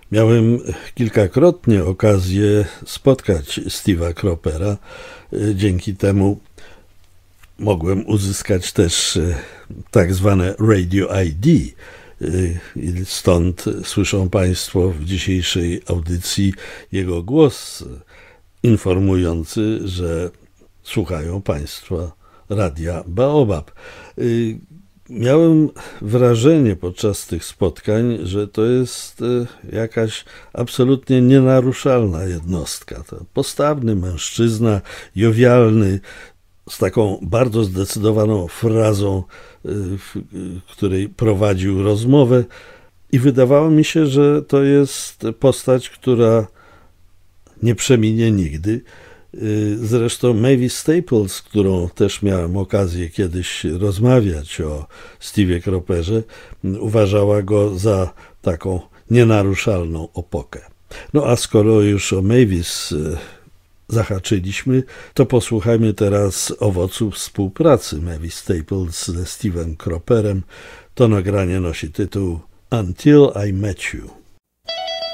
Miałem kilkakrotnie okazję spotkać Steve'a Cropera. Dzięki temu mogłem uzyskać też tak zwane Radio ID. Stąd słyszą Państwo w dzisiejszej audycji jego głos informujący, że słuchają Państwo Radia Baobab. Miałem wrażenie podczas tych spotkań, że to jest jakaś absolutnie nienaruszalna jednostka. To postawny mężczyzna, jowialny, z taką bardzo zdecydowaną frazą, w której prowadził rozmowę, i wydawało mi się, że to jest postać, która nie przeminie nigdy. Zresztą Mavis Staples, z którą też miałem okazję kiedyś rozmawiać o Steve'ie Cropperze, uważała go za taką nienaruszalną opokę. No a skoro już o Mavis zahaczyliśmy, to posłuchajmy teraz owoców współpracy Mavis Staples ze Steve'em Cropperem. To nagranie nosi tytuł Until I Met You.